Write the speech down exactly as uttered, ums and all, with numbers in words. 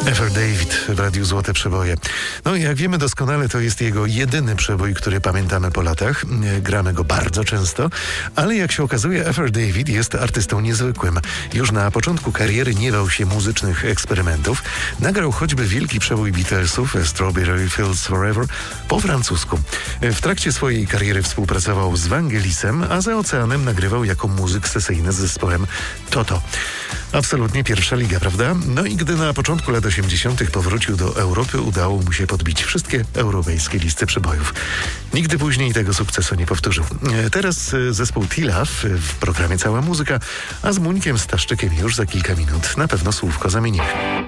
Ever David w Radiu Złote Przeboje. No i jak wiemy doskonale, to jest jego jedyny przebój, który pamiętamy po latach. Gramy go bardzo często, ale jak się okazuje, Ever David jest artystą niezwykłym. Już na początku kariery nie bał się muzycznych eksperymentów. Nagrał choćby wielki przebój Beatlesów Strawberry Fields Forever po francusku. W trakcie swojej kariery współpracował z Vangelisem, a za oceanem nagrywał jako muzyk sesyjny z zespołem Toto. Absolutnie pierwsza liga, prawda? No i gdy na początku lat osiemdziesiątych powrócił do Europy, udało mu się podbić wszystkie europejskie listy przebojów. Nigdy później tego sukcesu nie powtórzył. Teraz zespół T-Love w programie Cała Muzyka, a z Muńkiem Staszczykiem już za kilka minut na pewno słówko zamienimy.